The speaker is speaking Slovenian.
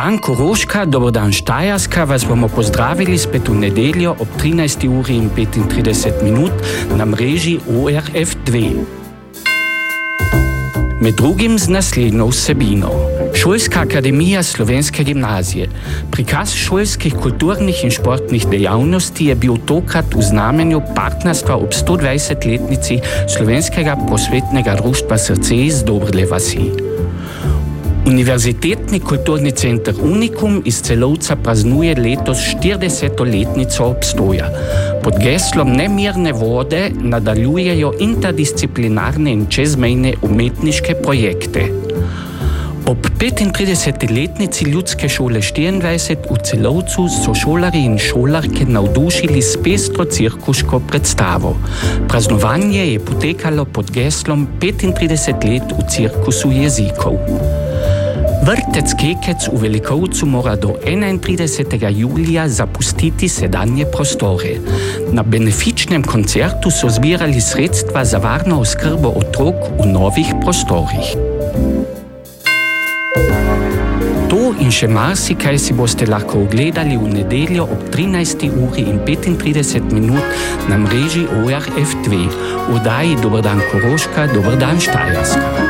dan Koroška, dober dan Štajerska, vas bomo pozdravili spet v nedeljo ob 13:35 na mreži ORF2. Med drugim z naslednjo vsebino. Šolska akademija Slovenske gimnazije. Prikaz šolskih kulturnih in športnih dejavnosti je bil tokrat v znamenju partnerstva ob 120-letnici Slovenskega prosvetnega društva Srce iz Dobrle vasi. Univerzitetni kulturni center Unikum iz Celovca praznuje letos 40-letnico obstoja. Pod geslom Nemirne vode nadaljujejo interdisciplinarne in čezmejne umetniške projekte. Ob 35-letnici Ljudske šole 24 v Celovcu so šolarji in šolarke navdušili s pestro cirkuško predstavo. Praznovanje je potekalo pod geslom 35 let v cirkusu jezikov. Vrtec Kekec v Velikovcu mora do 31. julija zapustiti sedanje prostore. Na benefičnem koncertu so zbirali sredstva za varno oskrbo otrok v novih prostorih. To in še marsikaj si boste lahko ogledali v nedeljo ob 13:35 na mreži ORF2. V oddaji Dober dan Koroška, dober dan Štajerska.